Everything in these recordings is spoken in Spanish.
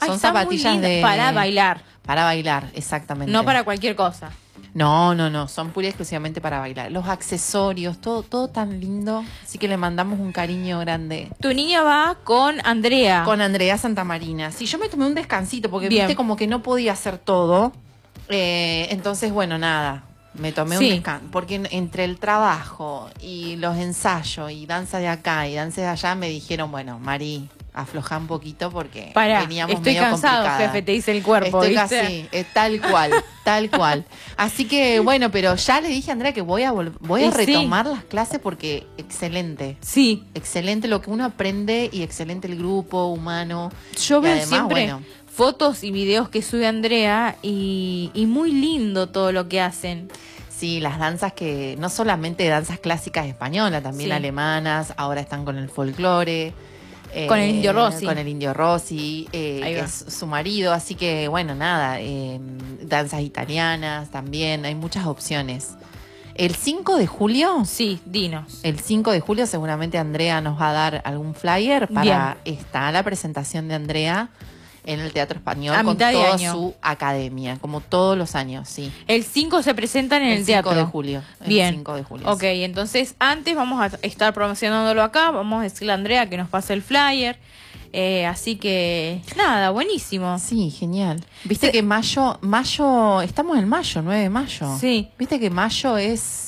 Son zapatillas para bailar. Para bailar, exactamente. No para cualquier cosa. No, son pura y exclusivamente para bailar. Los accesorios, todo tan lindo. Así que le mandamos un cariño grande. Tu niña va con Andrea. Con Andrea Santamarina. Sí, yo me tomé un descansito porque Bien. viste como que no podía hacer todo. Entonces, bueno, nada. Me tomé un descanso. Porque entre el trabajo y los ensayos y danza de acá y danza de allá me dijeron, bueno, Mari, aflojá un poquito porque veníamos estoy medio cansado, complicada. jefe, te dice el cuerpo. Estoy ¿viste? casi, tal cual. Así que, bueno, pero ya le dije a Andrea que voy a retomar las clases porque excelente. Sí. Excelente lo que uno aprende y excelente el grupo humano. Yo veo además, siempre fotos y videos que sube Andrea y muy lindo todo lo que hacen. Sí, las danzas que, no solamente danzas clásicas españolas, también alemanas, ahora están con el folclore. Con el Indio Rossi. Con el Indio Rossi, que es su marido. Así que, bueno, nada, danzas italianas también, hay muchas opciones. El 5 de julio... Sí, dinos. El 5 de julio seguramente Andrea nos va a dar algún flyer para la presentación de Andrea en el Teatro Español con toda su academia, como todos los años, sí. El 5 se presentan en el teatro. El 5 de julio. Bien. El 5 de julio. Ok, entonces antes vamos a estar promocionándolo acá, vamos a decirle a Andrea que nos pase el flyer. Así que, nada, buenísimo. Sí, genial. Viste que mayo, estamos en mayo, 9 de mayo. Sí. Viste que mayo es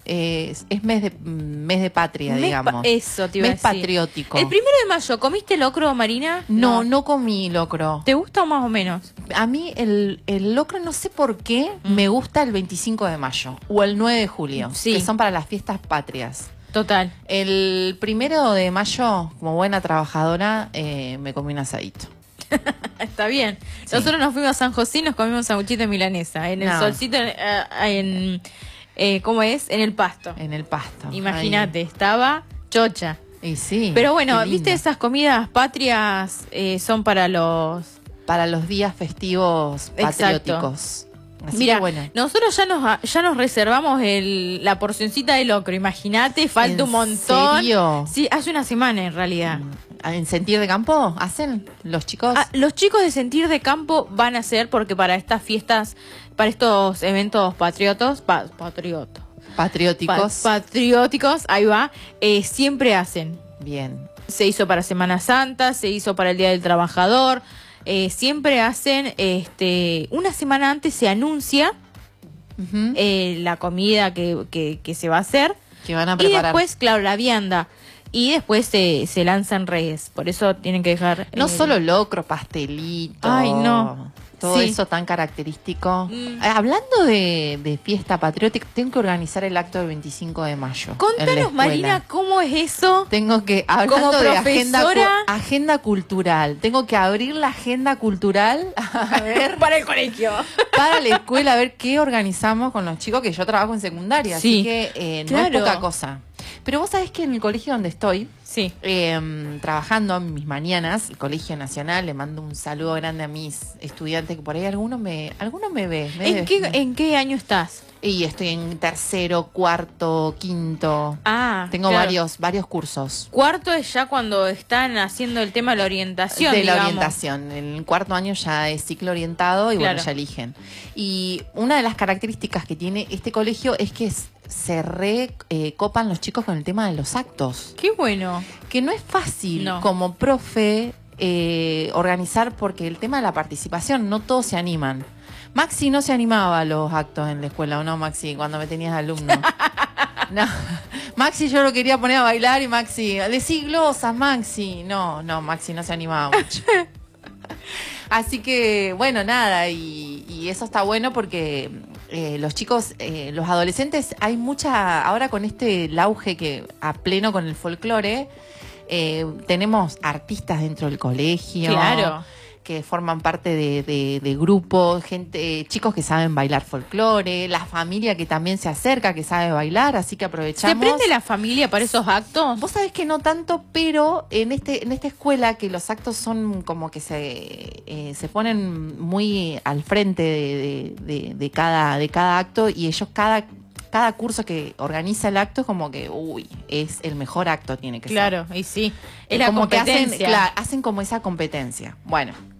mes de patria, digamos. Eso te iba a decir. Mes patriótico. El 1 de mayo, ¿comiste locro, Marina? No comí locro. ¿Te gusta o más o menos? A mí el locro no sé por qué me gusta el 25 de mayo o el 9 de julio, que son para las fiestas patrias. Total. El 1 de mayo, como buena trabajadora, me comí un asadito. Está bien. Sí. Nosotros nos fuimos a San José y nos comimos sanguchito de milanesa. En el solcito, ¿cómo es? En el pasto. En el pasto. Imagínate, estaba chocha. Y sí. Pero bueno, viste, esas comidas patrias son para los días festivos patrióticos. Así Mira, que bueno. nosotros ya nos reservamos la porcioncita de locro. Imagínate, falta un montón. ¿En serio? Sí, hace una semana en realidad. ¿En Sentir de Campo hacen los chicos? Los chicos de Sentir de Campo van a hacer porque para estas fiestas, para estos eventos patrióticos, ahí va, siempre hacen. Bien. Se hizo para Semana Santa, se hizo para el Día del Trabajador. Siempre hacen, una semana antes se anuncia la comida que se va a hacer. Que van a preparar. Y después, claro, la vianda. Y después se lanza en redes. Por eso tienen que dejar... No solo locro, pastelito. Ay, no. Todo eso tan característico. Hablando de fiesta patriótica, tengo que organizar el acto del 25 de mayo. Contanos, Marina, ¿cómo es eso? Tengo que, hablando como de agenda cultural, tengo que abrir la agenda cultural a ver, para el colegio. Para la escuela, a ver qué organizamos con los chicos, que yo trabajo en secundaria, así que no es poca cosa. Pero vos sabés que en el colegio donde estoy, trabajando en mis mañanas, el Colegio Nacional, le mando un saludo grande a mis estudiantes, que por ahí alguno me ve. ¿En qué año estás? Y estoy en 3º, 4º, 5º. Tengo varios cursos. Cuarto es ya cuando están haciendo el tema de la orientación, la orientación. En el 4º año ya es ciclo orientado y bueno, ya eligen. Y una de las características que tiene este colegio es que se recopan los chicos con el tema de los actos. ¡Qué bueno! Que no es fácil como profe organizar, porque el tema de la participación, no todos se animan. Maxi no se animaba a los actos en la escuela, ¿o no, Maxi? Cuando me tenías alumno. No, Maxi yo lo quería poner a bailar y Maxi, decí glosas, Maxi. No, Maxi no se animaba mucho. Así que, bueno, nada, y eso está bueno porque los chicos, los adolescentes, hay mucha, ahora con el auge que a pleno con el folclore, tenemos artistas dentro del colegio. Claro. Que forman parte de grupos, chicos que saben bailar folclore, la familia que también se acerca, que sabe bailar, así que aprovechamos. ¿Se prende la familia para esos actos? Vos sabés que no tanto, pero en esta escuela que los actos son como que se ponen muy al frente de cada acto, y ellos cada curso que organiza el acto es como que, es el mejor acto, tiene que ser. Claro, y sí, es la como competencia. que hacen como esa competencia. Bueno,